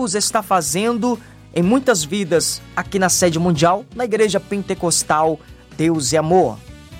Jesus está fazendo em muitas vidas aqui na sede mundial, na Igreja Pentecostal Deus e Amor.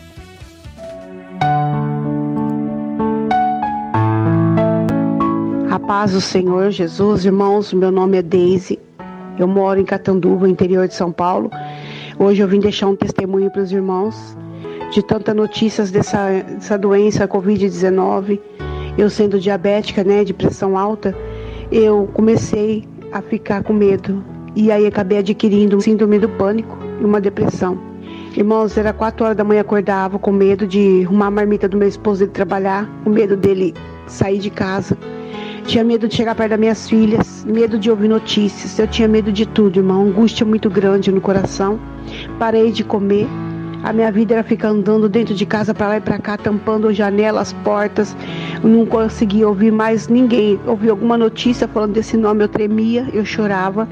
A paz do Senhor Jesus, irmãos, meu nome é Deise, eu moro em Catanduva, interior de São Paulo. Hoje eu vim deixar um testemunho para os irmãos de tantas notícias dessa doença Covid-19. Eu sendo diabética, de pressão alta, eu comecei a ficar com medo e aí acabei adquirindo síndrome do pânico e uma depressão. Irmãos, era 4 horas da manhã, acordava com medo de arrumar a marmita do meu esposo e trabalhar, com medo dele sair de casa. Tinha medo de chegar perto das minhas filhas, medo de ouvir notícias. Eu tinha medo de tudo, irmão. Angústia muito grande no coração. Parei de comer. A minha vida era ficar andando dentro de casa para lá e para cá, tampando janelas, portas. Eu não conseguia ouvir mais ninguém. Ouvi alguma notícia falando desse nome, eu tremia, eu chorava.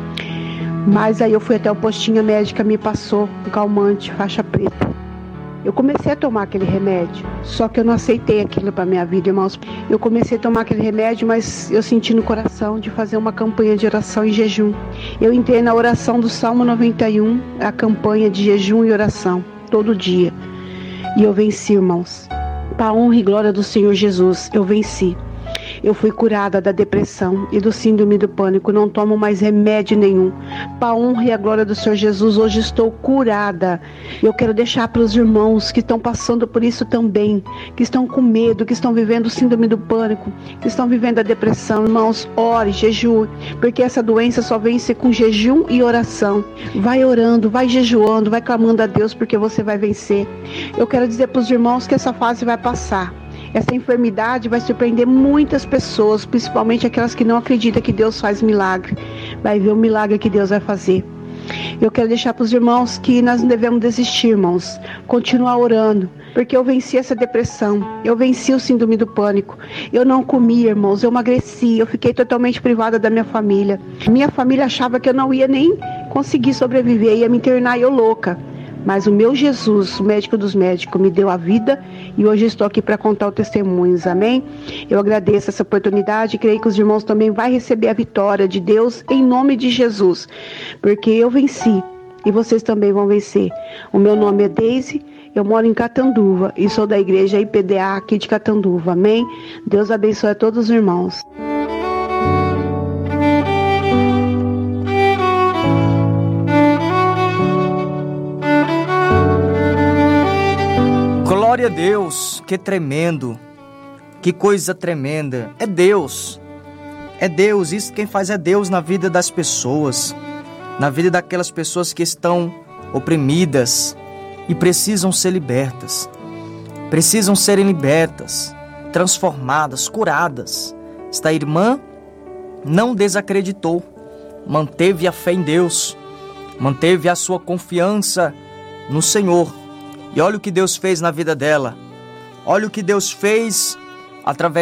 Mas aí eu fui até o postinho, a médica me passou um calmante, faixa preta. Eu comecei a tomar aquele remédio, só que eu não aceitei aquilo para minha vida, irmãos. Eu comecei a tomar aquele remédio, mas eu senti no coração de fazer uma campanha de oração e jejum. Eu entrei na oração do Salmo 91, a campanha de jejum e oração, todo dia. E eu venci, irmãos. Para a honra e glória do Senhor Jesus, eu venci. Eu fui curada da depressão e do síndrome do pânico, não tomo mais remédio nenhum. Para a honra e a glória do Senhor Jesus, hoje estou curada. Eu quero deixar para os irmãos que estão passando por isso também, que estão com medo, que estão vivendo o síndrome do pânico, que estão vivendo a depressão. Irmãos, ore, jejue, porque essa doença só vence com jejum e oração. Vai orando, vai jejuando, vai clamando a Deus, porque você vai vencer. Eu quero dizer para os irmãos que essa fase vai passar. Essa enfermidade vai surpreender muitas pessoas, principalmente aquelas que não acreditam que Deus faz milagre. Vai ver o milagre que Deus vai fazer. Eu quero deixar para os irmãos que nós não devemos desistir, irmãos. Continuar orando, porque eu venci essa depressão. Eu venci o síndrome do pânico. Eu não comi, irmãos, eu emagreci. Eu fiquei totalmente privada da minha família. Minha família achava que eu não ia nem conseguir sobreviver, ia me internar eu louca. Mas o meu Jesus, o médico dos médicos, me deu a vida e hoje estou aqui para contar os testemunhos, amém? Eu agradeço essa oportunidade e creio que os irmãos também vão receber a vitória de Deus em nome de Jesus, porque eu venci e vocês também vão vencer. O meu nome é Deise, eu moro em Catanduva e sou da igreja IPDA aqui de Catanduva, amém? Deus abençoe a todos os irmãos. Glória a Deus, que tremendo, que coisa tremenda. É Deus, isso quem faz é Deus na vida das pessoas, na vida daquelas pessoas que estão oprimidas e precisam ser libertas, precisam serem libertas, transformadas, curadas. Esta irmã não desacreditou, manteve a fé em Deus, manteve a sua confiança no Senhor. E olha o que Deus fez na vida dela. Olha o que Deus fez através